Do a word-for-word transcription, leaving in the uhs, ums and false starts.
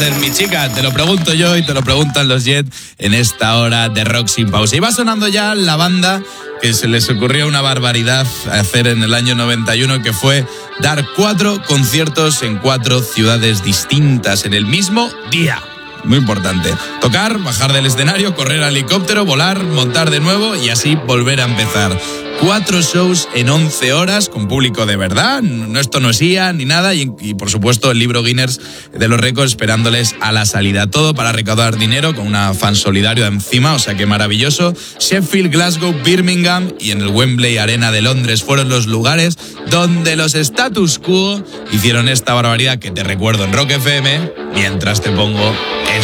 ser mi chica? Te lo pregunto yo y te lo preguntan los Jet en esta hora de Rock Sin Pausa. Y va sonando ya la banda que se les ocurrió una barbaridad hacer en el año noventa y uno, que fue dar cuatro conciertos en cuatro ciudades distintas en el mismo día. Muy importante. Tocar, bajar del escenario, correr al helicóptero, volar, montar de nuevo y así volver a empezar. Cuatro shows en once horas con público de verdad. No, esto no es I A ni nada. Y, y por supuesto el libro Guinness de los récords esperándoles a la salida. Todo para recaudar dinero con una fan solidario encima. O sea que maravilloso. Sheffield, Glasgow, Birmingham y en el Wembley Arena de Londres fueron los lugares donde los Status Quo hicieron esta barbaridad que te recuerdo en Rock F M mientras te pongo